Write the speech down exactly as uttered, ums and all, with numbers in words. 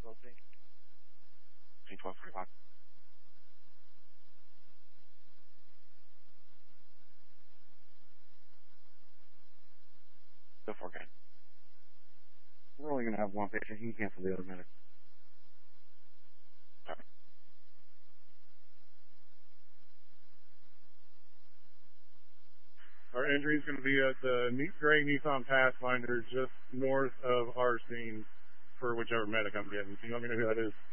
twelve forty-five. Go for it, We're only going to have one patient. He can cancel the other medic. Sorry. Our entry is going to be at the Gray Nissan Pathfinder just north of our scene for whichever medic I'm getting. Can you let me know who that is?